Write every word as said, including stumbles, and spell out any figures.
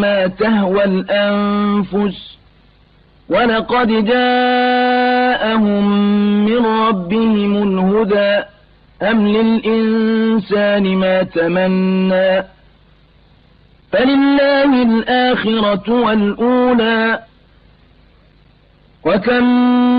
ما تهوى الأنفس ولقد جاءهم من ربهم الهدى أم للإنسان ما تمنى فلله الآخرة والأولى وكم